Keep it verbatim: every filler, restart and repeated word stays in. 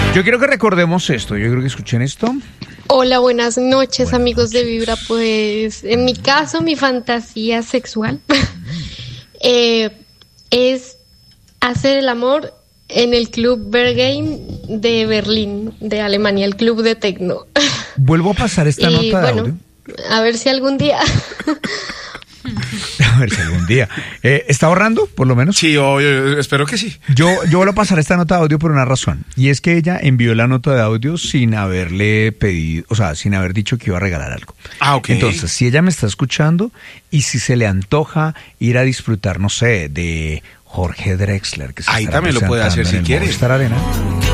Yo quiero que recordemos esto, yo creo que escuchen esto. Hola, buenas noches, Buenas amigos noches. de Vibra. Pues en mi caso, mi fantasía sexual eh, es hacer el amor en el club Berghain de Berlín, de Alemania, el club de tecno. Vuelvo a pasar esta Y nota de bueno, audio. a ver si algún día. A ver si algún día. Eh, ¿Está ahorrando, por lo menos? Sí, yo, yo espero que sí. Yo, yo vuelvo a pasar esta nota de audio por una razón. Y es que ella envió la nota de audio sin haberle pedido, o sea, sin haber dicho que iba a regalar algo. Ah, ok. Entonces, si ella me está escuchando y si se le antoja ir a disfrutar, no sé, de Jorge Drexler, que se Ahí estará también lo puede presentando hacer en si el quiere. Movistar Arena,